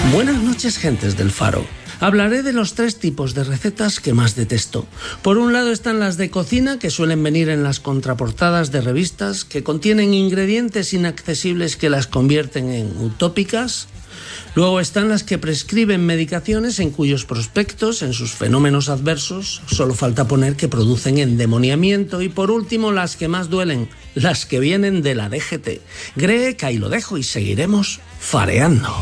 Buenas noches, gentes del Faro. Hablaré de los 3 tipos de recetas que más detesto. Por un lado están las de cocina, que suelen venir en las contraportadas de revistas, que contienen ingredientes inaccesibles que las convierten en utópicas. Luego están las que prescriben medicaciones en cuyos prospectos, en sus fenómenos adversos, solo falta poner que producen endemoniamiento. Y por último, las que más duelen, las que vienen de la DGT. Greca, y lo dejo y seguiremos fareando.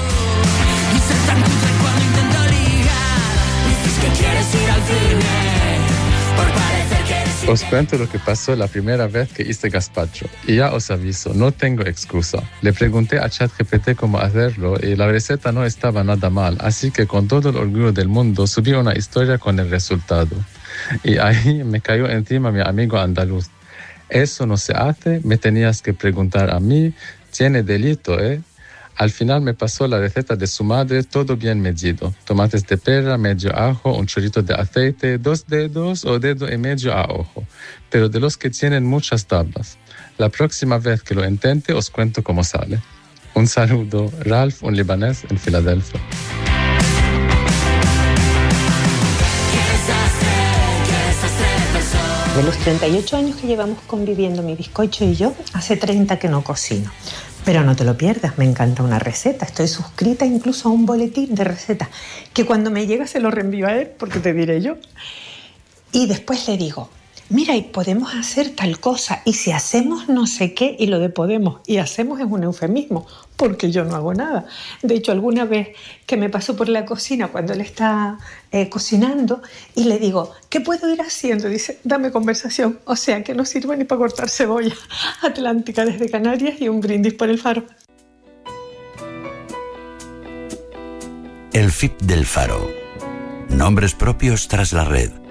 Os cuento lo que pasó la primera vez que hice gazpacho. Y ya os aviso, no tengo excusa. Le pregunté a ChatGPT cómo hacerlo y la receta no estaba nada mal. Así que con todo el orgullo del mundo subí una historia con el resultado. Y ahí me cayó encima mi amigo andaluz. Eso no se hace, me tenías que preguntar a mí. Tiene delito, ¿eh? Al final me pasó la receta de su madre, todo bien medido. Tomates de pera, medio ajo, un chorrito de aceite, 2 dedos o dedo y medio a ojo. Pero de los que tienen muchas tablas. La próxima vez que lo intente os cuento cómo sale. Un saludo, Ralph, un libanés en Filadelfia. De los 38 años que llevamos conviviendo mi bizcocho y yo, hace 30 que no cocino. Pero no te lo pierdas, me encanta una receta. Estoy suscrita incluso a un boletín de recetas, que cuando me llega se lo reenvío a él, porque te diré yo. Y después le digo, mira, y podemos hacer tal cosa, y si hacemos no sé qué, y lo de podemos y hacemos es un eufemismo, porque yo no hago nada. De hecho, alguna vez que me paso por la cocina cuando él está cocinando y le digo, ¿qué puedo ir haciendo? Dice, dame conversación, o sea que no sirve ni para cortar cebolla. Atlántica desde Canarias y un brindis por el Faro. El FIP del Faro. Nombres propios tras la red.